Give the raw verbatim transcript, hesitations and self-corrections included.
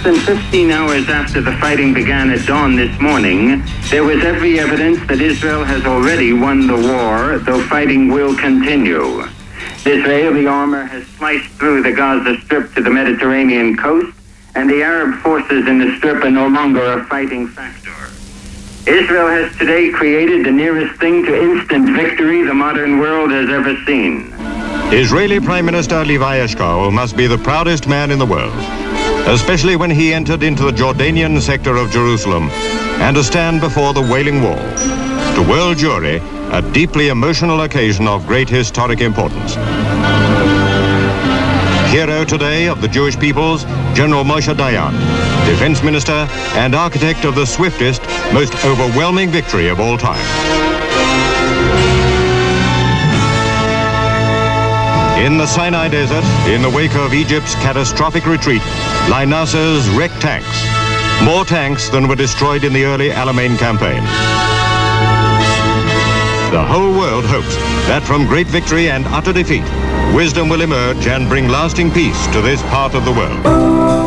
than fifteen hours after the fighting began at dawn this morning, there was every evidence that Israel has already won the war, though fighting will continue. The Israeli armor has sliced through the Gaza Strip to the Mediterranean coast, and the Arab forces in the Strip are no longer a fighting factor. Israel has today created the nearest thing to instant victory the modern world has ever seen. Israeli Prime Minister Levi Eshkol must be the proudest man in the world, especially when he entered into the Jordanian sector of Jerusalem and to stand before the Wailing Wall. To world jury, a deeply emotional occasion of great historic importance. Hero today of the Jewish peoples, General Moshe Dayan, Defense Minister and architect of the swiftest, most overwhelming victory of all time. In the Sinai Desert, in the wake of Egypt's catastrophic retreat, lie Nasser's wrecked tanks. More tanks than were destroyed in the early Alamein campaign. The whole world hopes that from great victory and utter defeat, wisdom will emerge and bring lasting peace to this part of the world.